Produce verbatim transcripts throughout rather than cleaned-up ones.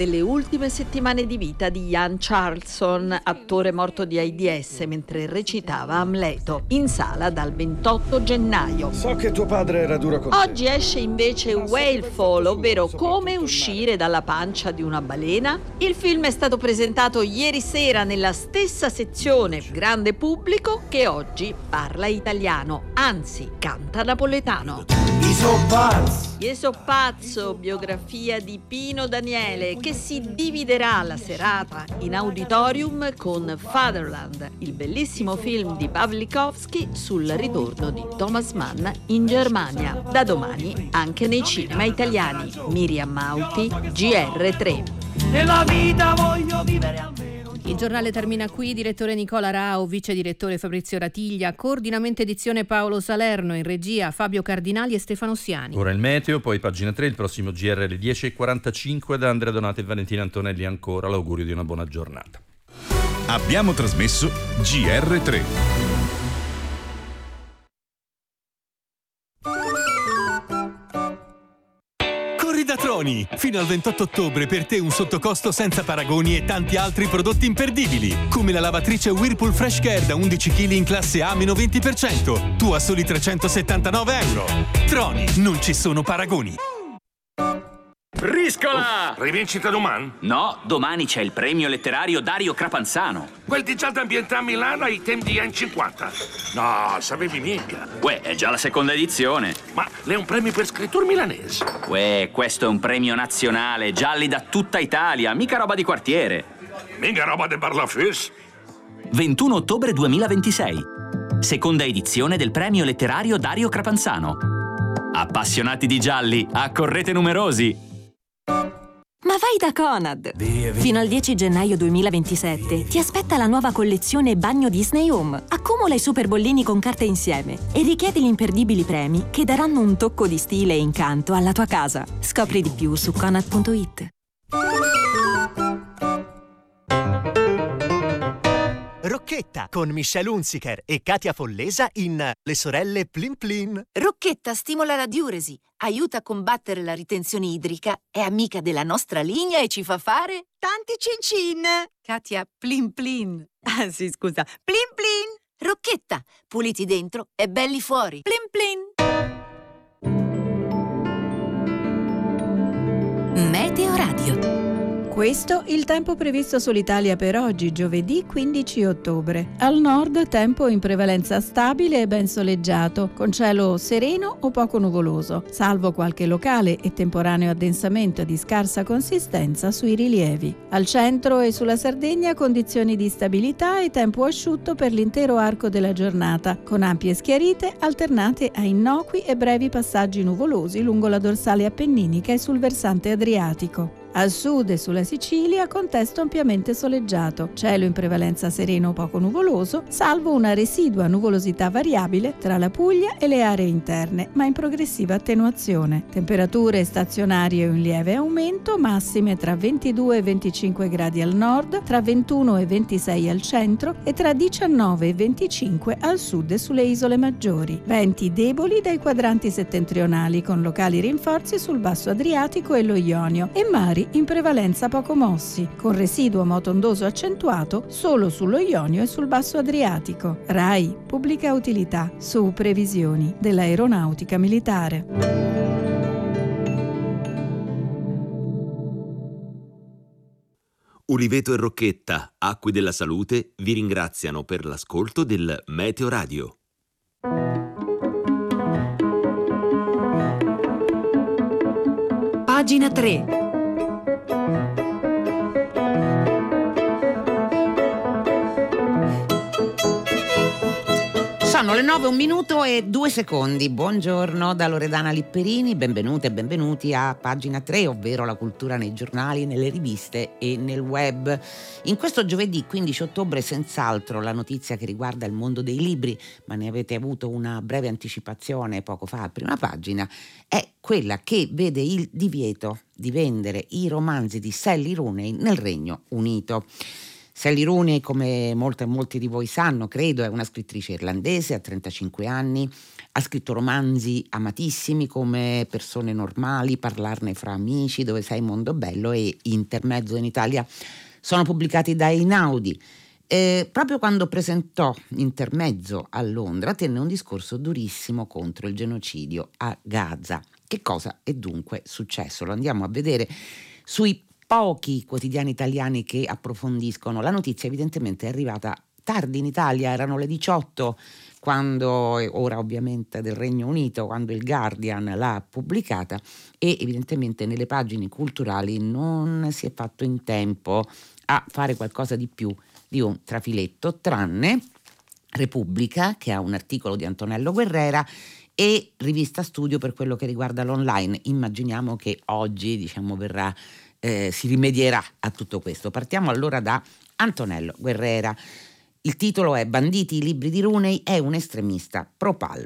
delle ultime settimane di vita di Ian Charleson, attore morto di AIDS mentre recitava Amleto, in sala dal ventotto gennaio. So che tuo padre era duro con te. Oggi esce invece Whalefall, ovvero Come uscire dalla pancia di una balena. Il film è stato presentato ieri sera nella stessa sezione grande pubblico che oggi parla italiano, anzi canta napoletano. Iso pazzo. Io so pazzo, biografia di Pino Daniele, che si dividerà la serata in auditorium con Fatherland, il bellissimo film di Pawlikowski sul ritorno di Thomas Mann in Germania. Da domani anche nei cinema italiani. Miriam Mauti, G R tre. Nella vita voglio vivere almeno. Il giornale termina qui. Direttore Nicola Rao, vice direttore Fabrizio Ratiglia, coordinamento edizione Paolo Salerno, in regia Fabio Cardinali e Stefano Siani. Ora il meteo, poi pagina tre, il prossimo G R alle dieci e quarantacinque da Andrea Donato e Valentina Antonelli. Ancora l'augurio di una buona giornata. Abbiamo trasmesso G R tre. Da Troni, fino al ventotto ottobre per te un sottocosto senza paragoni e tanti altri prodotti imperdibili, come la lavatrice Whirlpool Fresh Care da undici chili in classe A meno venti per cento, tu a soli trecentosettantanove euro. Troni, non ci sono paragoni. Briscola! Oh, rivincita domani? No, domani c'è il premio letterario Dario Crapanzano. Quel di già d'ambiente a Milano ai tempi anni cinquanta. No, sapevi mica. Uè, è già la seconda edizione. Ma è un premio per scrittur milanese. Uè, questo è un premio nazionale, gialli da tutta Italia, mica roba di quartiere. Mica roba de Barlafus. ventuno ottobre duemilaventisei. Seconda edizione del premio letterario Dario Crapanzano. Appassionati di gialli, accorrete numerosi. Ma vai da Conad! Fino al dieci gennaio duemilaventisette ti aspetta la nuova collezione Bagno Disney Home. Accumula i super bollini con carte insieme e richiedi gli imperdibili premi che daranno un tocco di stile e incanto alla tua casa. Scopri di più su conad punto it. Rocchetta con Michelle Hunziker e Katia Follesa in Le sorelle Plin Plin. Rocchetta stimola la diuresi, aiuta a combattere la ritenzione idrica, è amica della nostra linea e ci fa fare tanti cin cin. Katia, Plin Plin. Ah sì, scusa, Plin Plin. Rocchetta, puliti dentro e belli fuori. Plin Plin. Meteo Radio. Questo il tempo previsto sull'Italia per oggi, giovedì quindici ottobre. Al nord tempo in prevalenza stabile e ben soleggiato, con cielo sereno o poco nuvoloso, salvo qualche locale e temporaneo addensamento di scarsa consistenza sui rilievi. Al centro e sulla Sardegna condizioni di stabilità e tempo asciutto per l'intero arco della giornata, con ampie schiarite alternate a innocui e brevi passaggi nuvolosi lungo la dorsale appenninica e sul versante adriatico. Al sud e sulla Sicilia contesto ampiamente soleggiato, cielo in prevalenza sereno o poco nuvoloso, salvo una residua nuvolosità variabile tra la Puglia e le aree interne, ma in progressiva attenuazione. Temperature stazionarie o in lieve aumento, massime tra ventidue e venticinque gradi al nord, tra ventuno e ventisei al centro e tra diciannove e venticinque al sud e sulle isole maggiori. Venti deboli dai quadranti settentrionali con locali rinforzi sul basso Adriatico e lo Ionio e mari in prevalenza poco mossi, con residuo motondoso accentuato solo sullo Ionio e sul basso Adriatico. RAI, pubblica utilità, su previsioni dell'aeronautica militare. Uliveto e Rocchetta, Acqui della Salute, vi ringraziano per l'ascolto del Meteo Radio. Pagina tre. Sono le nove, un minuto e due secondi. Buongiorno da Loredana Lipperini, benvenute e benvenuti a Pagina tre, ovvero la cultura nei giornali, nelle riviste e nel web. In questo giovedì quindici ottobre senz'altro la notizia che riguarda il mondo dei libri, ma ne avete avuto una breve anticipazione poco fa a prima pagina, è quella che vede il divieto di vendere i romanzi di Sally Rooney nel Regno Unito. Sally Rooney, come molte, molti di voi sanno, credo, è una scrittrice irlandese, ha trentacinque anni, ha scritto romanzi amatissimi come Persone normali, Parlarne fra amici, Dove sei mondo bello e Intermezzo in Italia. Sono pubblicati da Einaudi. Eh, proprio quando presentò Intermezzo a Londra tenne un discorso durissimo contro il genocidio a Gaza. Che cosa è dunque successo? Lo andiamo a vedere sui pochi quotidiani italiani che approfondiscono. La notizia evidentemente è arrivata tardi in Italia, erano le diciotto quando, ora ovviamente del Regno Unito, quando il Guardian l'ha pubblicata, e evidentemente nelle pagine culturali non si è fatto in tempo a fare qualcosa di più di un trafiletto, tranne Repubblica, che ha un articolo di Antonello Guerrera, e Rivista Studio per quello che riguarda l'online. Immaginiamo che oggi, diciamo, verrà eh, si rimedierà a tutto questo. Partiamo allora da Antonello Guerrera. Il titolo è Banditi i libri di Rooney, è un estremista pro-Pal.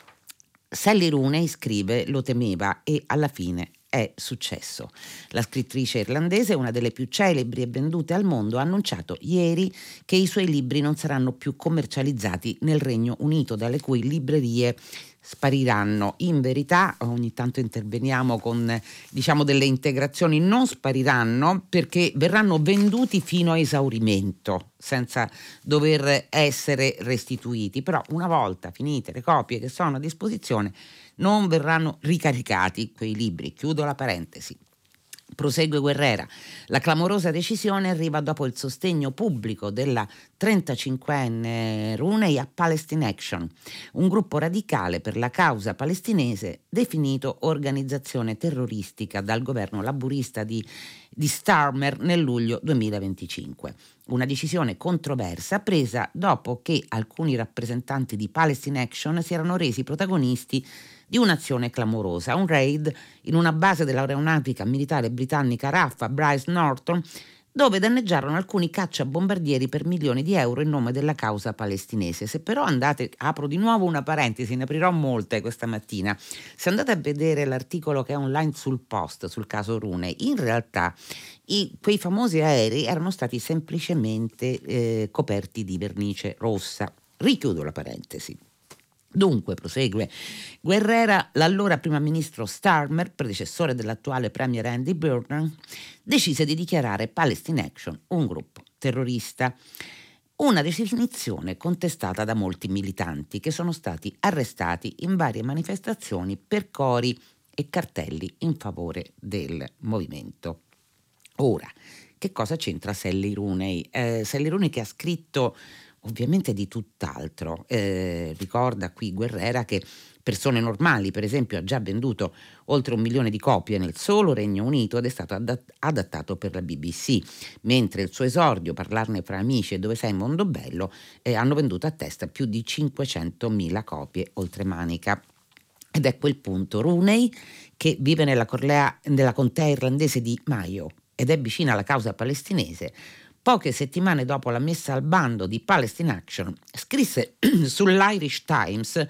Sally Rooney, scrive, lo temeva e alla fine è successo. La scrittrice irlandese, una delle più celebri e vendute al mondo, ha annunciato ieri che i suoi libri non saranno più commercializzati nel Regno Unito, dalle cui librerie spariranno. In verità, ogni tanto interveniamo con, diciamo, delle integrazioni, non spariranno perché verranno venduti fino a esaurimento senza dover essere restituiti, però una volta finite le copie che sono a disposizione non verranno ricaricati quei libri. Chiudo la parentesi. Prosegue Guerrera. La clamorosa decisione arriva dopo il sostegno pubblico della trentacinquenne Rooney a Palestine Action, un gruppo radicale per la causa palestinese definito organizzazione terroristica dal governo laburista di, di Starmer nel luglio duemilaventicinque. Una decisione controversa presa dopo che alcuni rappresentanti di Palestine Action si erano resi protagonisti di un'azione clamorosa, un raid in una base dell'aeronautica militare britannica R A F a Bryce Norton, dove danneggiarono alcuni cacciabombardieri per milioni di euro in nome della causa palestinese. Se però andate, apro di nuovo una parentesi, ne aprirò molte questa mattina, se andate a vedere l'articolo che è online sul Post sul caso Rooney, in realtà i, quei famosi aerei erano stati semplicemente eh, coperti di vernice rossa. Richiudo la parentesi. Dunque, prosegue Guerrera, l'allora primo ministro Starmer, predecessore dell'attuale premier Andy Burnham, decise di dichiarare Palestine Action un gruppo terrorista. Una definizione contestata da molti militanti che sono stati arrestati in varie manifestazioni per cori e cartelli in favore del movimento. Ora, che cosa c'entra Sally Rooney? Eh, Sally Rooney che ha scritto ovviamente di tutt'altro. Eh, ricorda qui Guerrera che Persone normali, per esempio, ha già venduto oltre un milione di copie nel solo Regno Unito ed è stato adat- adattato per la B B C, mentre il suo esordio, Parlarne fra amici e Dove sei mondo bello, eh, hanno venduto a testa più di cinquecentomila copie oltremanica. Ed è quel punto. Rooney, che vive nella, Corlea, nella contea irlandese di Mayo ed è vicina alla causa palestinese, poche settimane dopo la messa al bando di Palestine Action, scrisse sull'Irish Times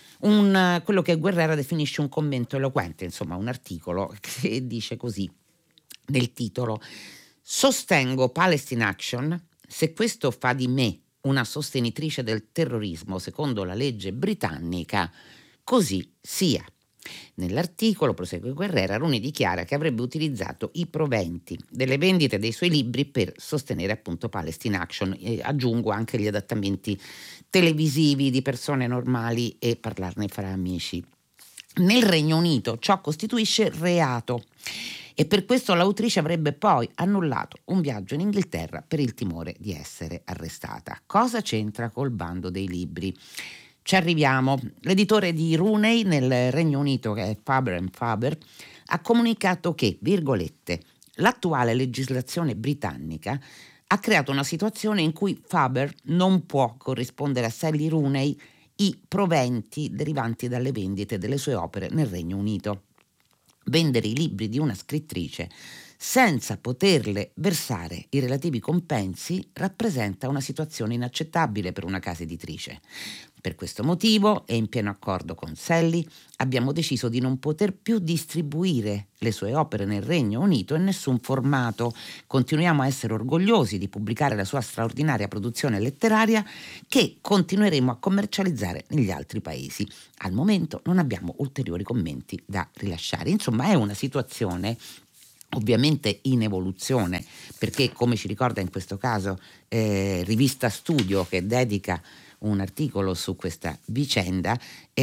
un, quello che Guerrera definisce un commento eloquente, insomma un articolo che dice così nel titolo: sostengo Palestine Action se questo fa di me una sostenitrice del terrorismo secondo la legge britannica, così sia. Nell'articolo, prosegue Guerrera, Rooney dichiara che avrebbe utilizzato i proventi delle vendite dei suoi libri per sostenere appunto Palestine Action, e aggiungo anche gli adattamenti televisivi di Persone normali e Parlarne fra amici. Nel Regno Unito ciò costituisce reato e per questo l'autrice avrebbe poi annullato un viaggio in Inghilterra per il timore di essere arrestata. Cosa c'entra col bando dei libri? Ci arriviamo. L'editore di Rooney nel Regno Unito, che è Faber and Faber, ha comunicato che, virgolette, l'attuale legislazione britannica ha creato una situazione in cui Faber non può corrispondere a Sally Rooney i proventi derivanti dalle vendite delle sue opere nel Regno Unito. Vendere i libri di una scrittrice senza poterle versare i relativi compensi rappresenta una situazione inaccettabile per una casa editrice. Per questo motivo, e in pieno accordo con Selly, abbiamo deciso di non poter più distribuire le sue opere nel Regno Unito in nessun formato. Continuiamo a essere orgogliosi di pubblicare la sua straordinaria produzione letteraria, che continueremo a commercializzare negli altri paesi. Al momento non abbiamo ulteriori commenti da rilasciare. Insomma, è una situazione ovviamente in evoluzione, perché, come ci ricorda in questo caso eh, Rivista Studio, che dedica un articolo su questa vicenda,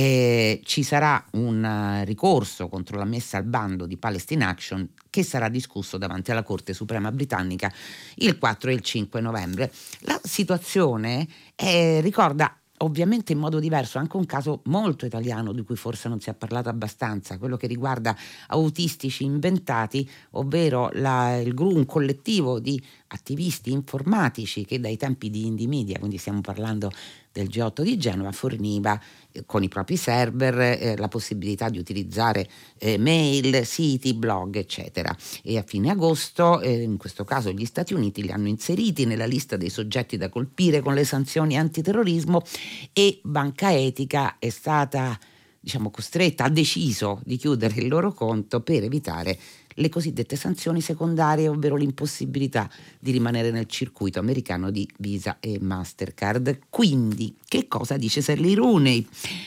eh, ci sarà un uh, ricorso contro la messa al bando di Palestine Action, che sarà discusso davanti alla Corte Suprema britannica il quattro e il cinque novembre. La situazione eh, ricorda ovviamente in modo diverso anche un caso molto italiano di cui forse non si è parlato abbastanza, quello che riguarda autistici inventati, ovvero la, il, un collettivo di attivisti informatici che dai tempi di Indie Media, quindi stiamo parlando del G otto di Genova, forniva eh, con i propri server eh, la possibilità di utilizzare eh, mail, siti, blog, eccetera. E a fine agosto, eh, in questo caso gli Stati Uniti, li hanno inseriti nella lista dei soggetti da colpire con le sanzioni antiterrorismo, e Banca Etica è stata, diciamo, costretta, ha deciso di chiudere il loro conto per evitare le cosiddette sanzioni secondarie, ovvero l'impossibilità di rimanere nel circuito americano di Visa e Mastercard. Quindi, che cosa dice Sally Rooney?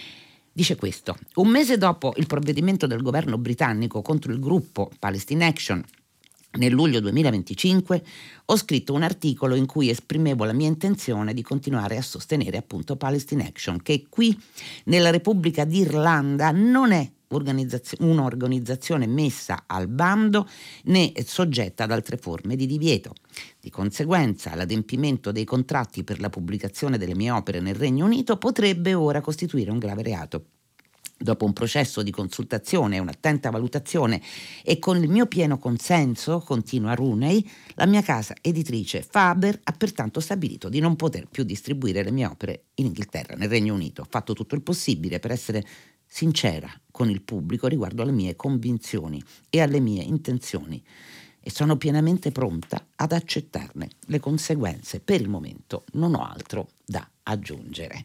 Dice questo: un mese dopo il provvedimento del governo britannico contro il gruppo Palestine Action, nel luglio duemilaventicinque, ho scritto un articolo in cui esprimevo la mia intenzione di continuare a sostenere appunto Palestine Action, che qui nella Repubblica d'Irlanda non è un'organizzazione messa al bando né soggetta ad altre forme di divieto. Di conseguenza, l'adempimento dei contratti per la pubblicazione delle mie opere nel Regno Unito potrebbe ora costituire un grave reato. Dopo un processo di consultazione e un'attenta valutazione e con il mio pieno consenso, continua Rooney, la mia casa editrice Faber ha pertanto stabilito di non poter più distribuire le mie opere in Inghilterra, nel Regno Unito. Ho fatto tutto il possibile per essere sincera con il pubblico riguardo alle mie convinzioni e alle mie intenzioni, e sono pienamente pronta ad accettarne le conseguenze. Per il momento non ho altro da aggiungere.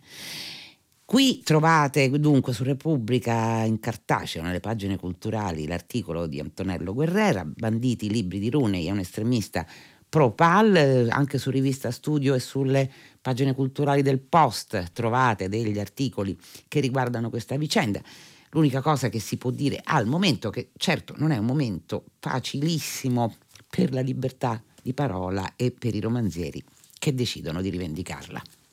Qui trovate dunque su Repubblica in cartaceo, nelle pagine culturali, l'articolo di Antonello Guerrera, banditi i libri di Rooney, è un estremista pro-Pal. Anche su Rivista Studio e sulle pagine culturali del Post trovate degli articoli che riguardano questa vicenda. L'unica cosa che si può dire al momento, che certo non è un momento facilissimo per la libertà di parola e per i romanzieri che decidono di rivendicarla.